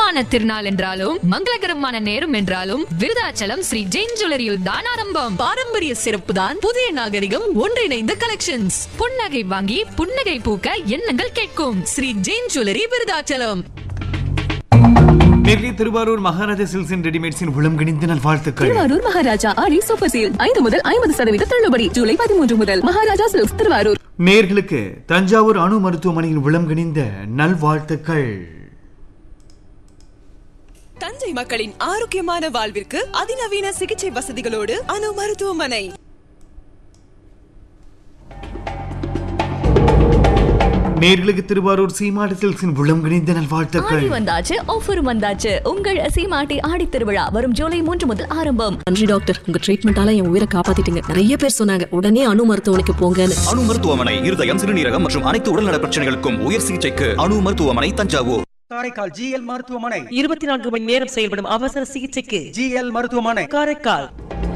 சுபமான திருநாள் என்றாலும் மங்களகரமான நேரம் என்றாலும் விருதாச்சலம் ஸ்ரீ ஜெயின் ஜுவல்லரியில் தான் ஆரம்பம். பாரம்பரிய சிறப்பு தான் புதிய நாகரிகம் ஒன்றிணைந்த கலெக்ஷன்ஸ். புன்னகை வாங்கி புன்னகை பூக்க எண்ணங்கள் கேட்கும். Sri Jain jewellery Virudhachalam. Nellai Thiruvarur Maharaja silks and ரெடிமேட்ஸின் உளம் கனிந்த நல்வாழ்த்துக்கள். திருவாரூர் மகாராஜா ஆடி சூப்பர் சேல் 5 முதல் 50% தள்ளுபடி. ஜூலை 13 முதல் மகாராஜா சில்க்ஸ் திருவாரூர். நேயர்களுக்கு தஞ்சாவூர் அணு மருத்துவமனையின் உளம் கனிந்த நல்வாழ்த்துக்கள். தஞ்சை மக்களின் ஆரோக்கியமான வாழ்விற்கு அதிநவீன சிகிச்சை வசதிகளோடு அணு மருத்துவமனை. நேயர்களுக்கு திருவாரூர் சீமாட்டி சில்க்ஸின் உளம் கனிந்த நல்வாழ்த்துக்கள். ஆடி வந்தாச்சு, ஆஃபர் வந்தாச்சு. உங்கள் சீமாட்டி ஆடி திருவிழா வரும் ஜூலை 3 முதல் ஆரம்பம். நன்றி டாக்டர், உங்க ட்ரீட்மெண்டால என் உயிரை காப்பாத்திட்டீங்க. நிறைய பேர் சொன்னாங்க உடனே அணு மருத்துவமனைக்கு போங்கன்னு. அணு மருத்துவமனை இருதயம், சிறுநீரகம் மற்றும் அனைத்து உடல்நல பிரச்சனைகளுக்கும் உயர் சிகிச்சைக்கு அணு மருத்துவமனை தஞ்சாவூர். காரைக்கால் ஜிஎல் மருத்துவமனை 24 மணி நேரம் செயல்படும் அவசர சிகிச்சைக்கு ஜிஎல் மருத்துவமனை காரைக்கால்.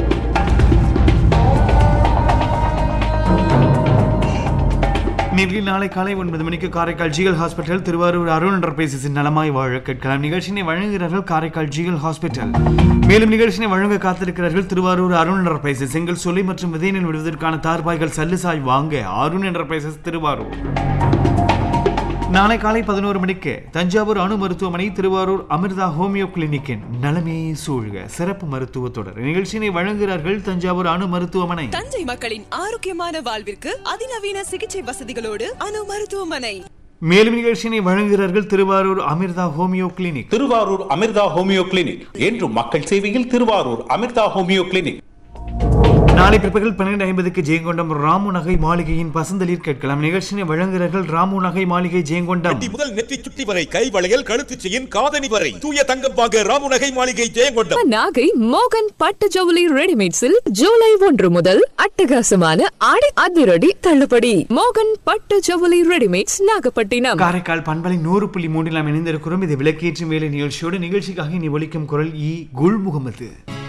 நேரில் நாளை காலை 9 மணிக்கு காரைக்கால் ஜிஎல் ஹாஸ்பிட்டல் திருவாரூர் அருண் என்டர்பிரைசஸின் நலமாய் வாழ கேட்கலாம். நிகழ்ச்சியை வழங்குகிறார்கள் காரைக்கால் ஜிஎல் ஹாஸ்பிட்டல். மேலும் நிகழ்ச்சியை வழங்க காத்திருக்கிறார்கள் திருவாரூர் அருண் என்டர்பிரைசஸ். செங்கல் சொலை மற்றும் விதைநெல் விடுவதற்கான தார்பாய்கள் சல்லுசாய் வாங்க அருண் என்டர்பிரைசஸ் திருவாரூர். நாளை காலை 11 மணிக்கு தஞ்சாவூர் அணு மருத்துவமனை திருவாரூர் அமிர்தா ஹோமியோ கிளினிக்கின் நலமே சூழ்க சிறப்பு மருத்துவ தொடர். நிகழ்ச்சியை வழங்குகிறார்கள் தஞ்சாவூர் அணு மருத்துவமனை. தஞ்சை மக்களின் ஆரோக்கியமான வாழ்விற்கு அதிநவீன சிகிச்சை வசதிகளோடு அணு மருத்துவமனை. மேலும் நிகழ்ச்சியை வழங்குகிறார்கள் Thiruvarur Amrita homeo clinic. Thiruvarur Amrita homeo clinic என்றும் மக்கள் சேவையில் திருவாரூர் அமிர்தா ஹோமியோ கிளினிக். நாளை பிற்பகல் 12:50 ஜெயங்கொண்டம் ராமு நகை மாளிகையின் பசந்தளிர் கேட்கலாம். நிகழ்ச்சியை வழங்குகிறார்கள் ராமு நகை மாளிகை ஜெயங்கொண்டம். முதல் நெற்றி சுட்டி வரை கை வளையல் கழுத்து செயின் காதணி வரை தூய தங்கம் வாங்க ராமு நகை மாளிகை ஜெயங்கொண்டம். நாகை மோகன் பட்டு ஜவுளி ரெடிமேட்ஸில் ஜூலை 1 முதல் அட்டகாசமான ஆடி அதிரடி தள்ளுபடி. மோகன் பட்டு ஜவுளி ரெடிமேட்ஸ் நாகப்பட்டினம். காரைக்கால் பண்பலை 100.3 நாம் இணைந்திருக்கிறோம். இது விளக்கேற்றும் வேலை நிகழ்ச்சியோடு நிகழ்ச்சிக்காக நீ ஒலிக்கும் குரல் இ குல் முகமது.